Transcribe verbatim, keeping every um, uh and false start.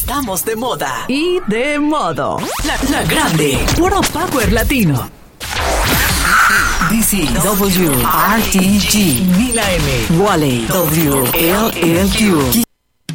Estamos de moda. Y de modo. La, la grande. Puro power latino. D C W R T G Mila M Wally W L L Q